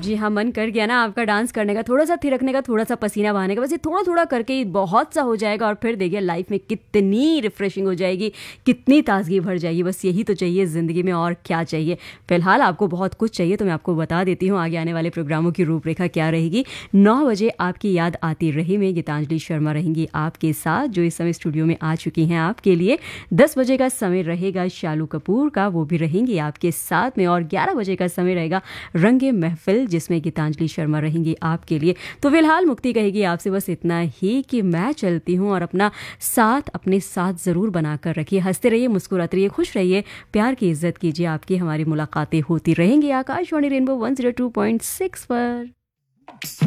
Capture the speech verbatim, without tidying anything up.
जी हाँ, मन कर गया ना आपका डांस करने का, थोड़ा सा थिरकने का, थोड़ा सा पसीना बहाने का, बस ये थोड़ा थोड़ा करके ही बहुत सा हो जाएगा और फिर देखिए लाइफ में कितनी रिफ्रेशिंग हो जाएगी, कितनी ताजगी भर जाएगी। बस यही तो चाहिए ज़िंदगी में, और क्या चाहिए। फिलहाल आपको बहुत कुछ चाहिए तो मैं आपको बता देती हूँ आगे आने वाले प्रोग्रामों की रूपरेखा क्या रहेगी। नौ बजे आपकी याद आती रही में गीतांजलि शर्मा रहेंगी आपके साथ, जो इस समय स्टूडियो में आ चुकी हैं आपके लिए। दस बजे का समय रहेगा शालू कपूर का, वो भी रहेंगी आपके साथ में। और ग्यारह बजे का समय रहेगा रंगे महफिल, जिसमें गीतांजलि शर्मा रहेंगी आपके लिए। तो फिलहाल मुक्ति कहेगी आपसे बस इतना ही कि मैं चलती हूँ, और अपना साथ अपने साथ ज़रूर बनाकर रखिए। हंसते रहिए, मुस्कुराते रहिए, खुश रहिए, प्यार की इज्जत कीजिए। आपकी हमारी मुलाकातें होती रहेंगी Akashvani rainbow one zero two point six पर।